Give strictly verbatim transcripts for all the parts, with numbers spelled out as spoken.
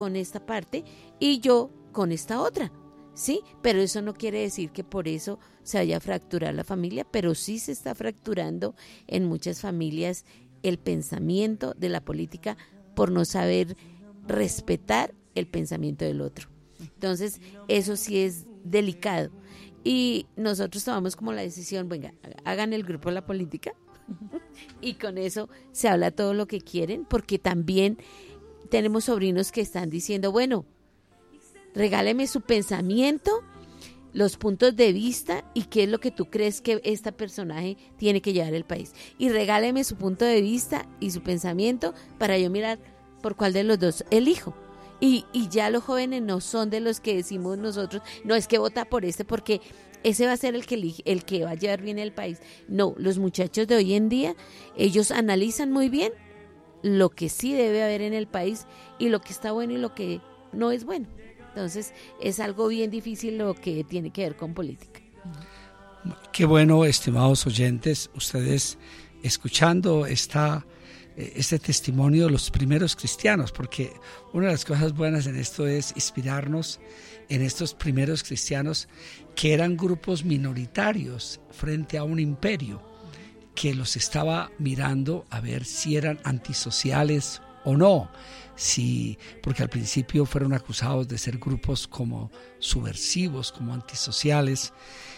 con esta parte y yo con esta otra, ¿sí? Pero eso no quiere decir que por eso se vaya a fracturar la familia, pero sí se está fracturando en muchas familias el pensamiento de la política por no saber respetar el pensamiento del otro. Entonces, eso sí es delicado. Y nosotros tomamos como la decisión, venga, hagan el grupo de la política y con eso se habla todo lo que quieren, porque también tenemos sobrinos que están diciendo, bueno, regáleme su pensamiento, los puntos de vista y qué es lo que tú crees que este personaje tiene que llevar el país. Y regáleme su punto de vista y su pensamiento para yo mirar por cuál de los dos elijo. Y, y ya los jóvenes no son de los que decimos nosotros, no es que vota por este porque ese va a ser el que elige, el que va a llevar bien el país. No, los muchachos de hoy en día, ellos analizan muy bien lo que sí debe haber en el país y lo que está bueno y lo que no es bueno. Entonces, es algo bien difícil lo que tiene que ver con política. Qué bueno, estimados oyentes, ustedes escuchando esta... este testimonio de los primeros cristianos, porque una de las cosas buenas en esto es inspirarnos en estos primeros cristianos que eran grupos minoritarios frente a un imperio que los estaba mirando a ver si eran antisociales o no, si, porque al principio fueron acusados de ser grupos como subversivos, como antisociales,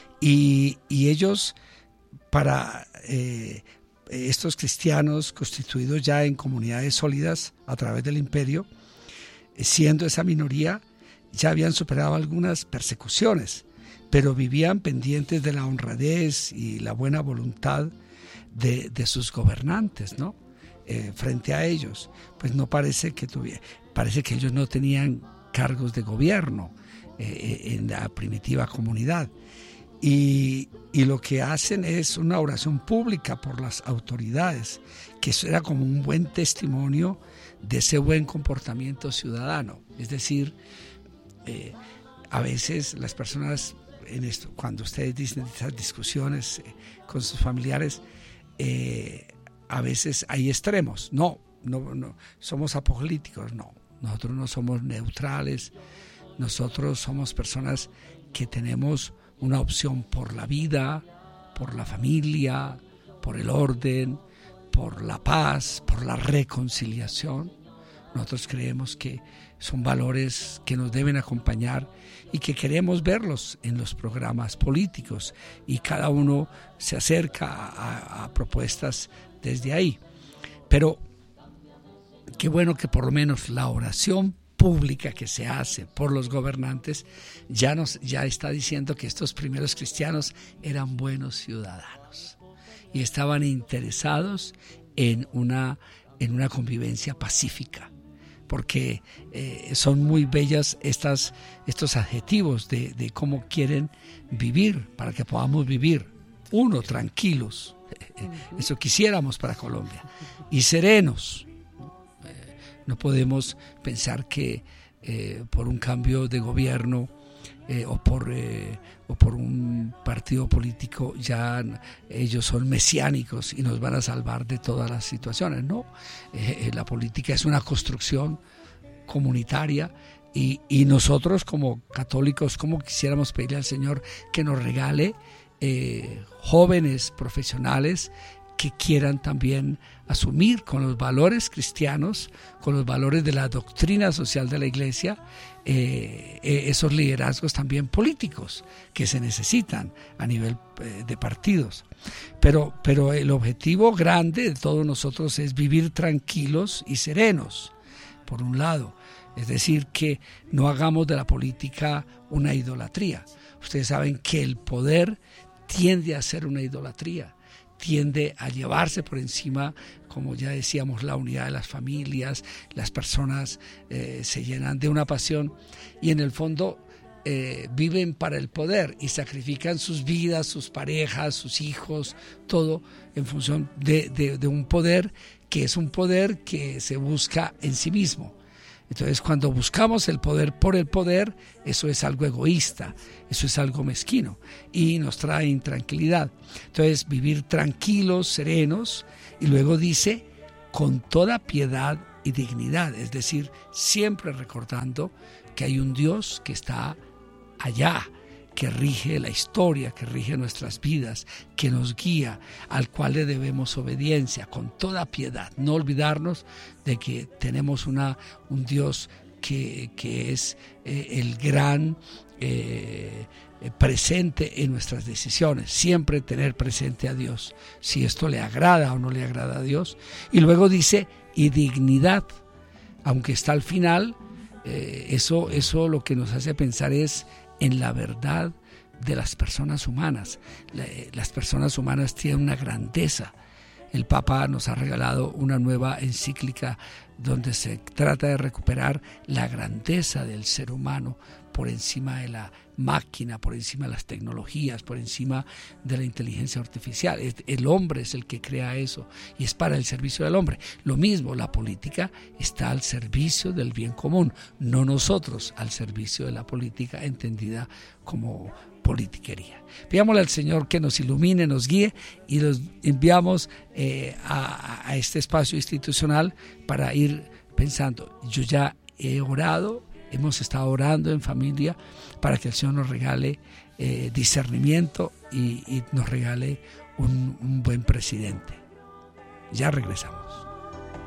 y, y ellos para... Eh, estos cristianos constituidos ya en comunidades sólidas a través del imperio, siendo esa minoría, ya habían superado algunas persecuciones, pero vivían pendientes de la honradez y la buena voluntad de, de sus gobernantes, ¿no? Eh, frente a ellos, pues no parece que tuviera, parece que ellos no tenían cargos de gobierno eh, en la primitiva comunidad. Y, y lo que hacen es una oración pública por las autoridades, que eso era como un buen testimonio de ese buen comportamiento ciudadano. Es decir, eh, a veces las personas, en esto, cuando ustedes dicen esas discusiones eh, con sus familiares, eh, a veces hay extremos. No, no, no, somos apolíticos, no. Nosotros no somos neutrales, nosotros somos personas que tenemos una opción por la vida, por la familia, por el orden, por la paz, por la reconciliación. Nosotros creemos que son valores que nos deben acompañar y que queremos verlos en los programas políticos, y cada uno se acerca a, a propuestas desde ahí. Pero qué bueno que por lo menos la oración pública que se hace por los gobernantes ya nos ya está diciendo que estos primeros cristianos eran buenos ciudadanos y estaban interesados en una en una convivencia pacífica, porque eh, son muy bellas estas estos adjetivos de, de cómo quieren vivir para que podamos vivir uno tranquilos, eso quisiéramos para Colombia, y serenos. No podemos pensar que eh, por un cambio de gobierno eh, o, por, eh, o por un partido político ya ellos son mesiánicos y nos van a salvar de todas las situaciones. No, eh, la política es una construcción comunitaria y, y nosotros como católicos, como quisiéramos pedirle al Señor que nos regale eh, jóvenes profesionales que quieran también asumir con los valores cristianos, con los valores de la doctrina social de la Iglesia, eh, eh, esos liderazgos también políticos que se necesitan a nivel eh, de partidos. Pero, pero el objetivo grande de todos nosotros es vivir tranquilos y serenos, por un lado. Es decir, que no hagamos de la política una idolatría. Ustedes saben que el poder tiende a ser una idolatría, tiende a llevarse por encima, como ya decíamos, la unidad de las familias. Las personas eh, se llenan de una pasión y en el fondo eh, viven para el poder y sacrifican sus vidas, sus parejas, sus hijos, todo en función de, de, de un poder que es un poder que se busca en sí mismo. Entonces, cuando buscamos el poder por el poder, eso es algo egoísta, eso es algo mezquino y nos trae intranquilidad. Entonces, vivir tranquilos, serenos, y luego dice, con toda piedad y dignidad, es decir, siempre recordando que hay un Dios que está allá, que rige la historia, que rige nuestras vidas, que nos guía, al cual le debemos obediencia con toda piedad. No olvidarnos de que tenemos una, un Dios que, que es eh, el gran eh, presente en nuestras decisiones. Siempre tener presente a Dios, si esto le agrada o no le agrada a Dios. Y luego dice, y dignidad, aunque está al final, eh, eso, eso lo que nos hace pensar es en la verdad de las personas humanas. Las personas humanas tienen una grandeza. El Papa nos ha regalado una nueva encíclica donde se trata de recuperar la grandeza del ser humano por encima de la máquina, por encima de las tecnologías, por encima de la inteligencia artificial. El hombre es el que crea eso y es para el servicio del hombre. Lo mismo, la política está al servicio del bien común, no nosotros al servicio de la política entendida como politiquería. Pidámosle al Señor que nos ilumine, nos guíe y los enviamos eh, a, a este espacio institucional para ir pensando. Yo ya he orado, hemos estado orando en familia para que el Señor nos regale eh, discernimiento y, y nos regale un, un buen presidente. Ya regresamos.